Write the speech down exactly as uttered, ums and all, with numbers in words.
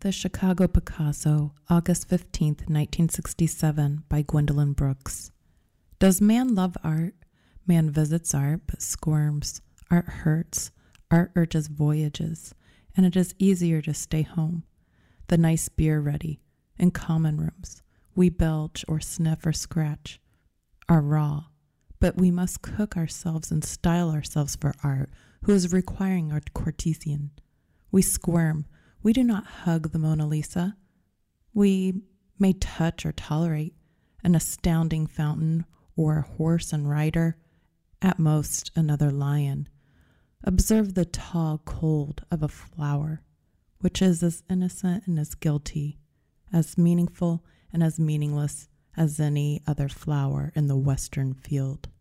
The Chicago Picasso, August fifteenth, nineteen sixty-seven, by Gwendolyn Brooks. Does man love art? Man visits art, but squirms. Art hurts. Art urges voyages, and it is easier to stay home. The nice beer ready. In common rooms, we belch or sniff or scratch. Are raw, but we must cook ourselves and style ourselves for art, who is requiring our courtesan. We squirm. We do not hug the Mona Lisa. We may touch or tolerate an astounding fountain or a horse and rider, at most another lion. Observe the tall cold of a flower, which is as innocent and as guilty, as meaningful and as meaningless as any other flower in the western field.